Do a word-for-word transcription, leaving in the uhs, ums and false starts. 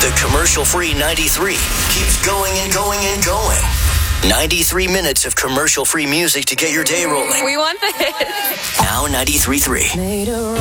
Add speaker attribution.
Speaker 1: The commercial-free ninety-three keeps going and going and going. ninety-three minutes of commercial-free music to get your day rolling.
Speaker 2: We want the hits.
Speaker 1: Now ninety-three point three.